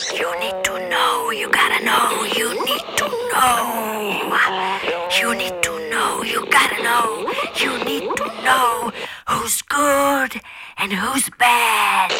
You need to know, you gotta know, you need to know. You need to know, you gotta know, you need to know who's good and who's bad.